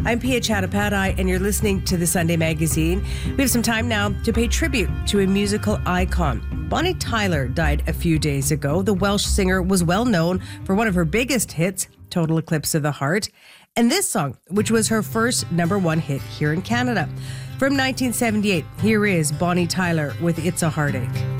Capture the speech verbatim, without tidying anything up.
I'm Pia Chattopadhyay, and you're listening to the Sunday Magazine. We have some time now to pay tribute to a musical icon. Bonnie Tyler died a few days ago. The Welsh singer was well known for one of her biggest hits, Total Eclipse of the Heart, and this song, which was her first number one hit here in Canada. From nineteen seventy-eight, here is Bonnie Tyler with It's a Heartache.